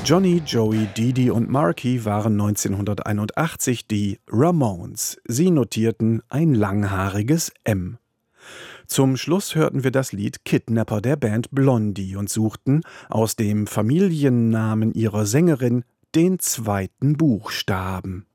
Johnny, Joey, Didi und Marky waren 1981 die Ramones. Sie notierten ein langhaariges M. Zum Schluss hörten wir das Lied Kidnapper der Band Blondie und suchten aus dem Familiennamen ihrer Sängerin den zweiten Buchstaben.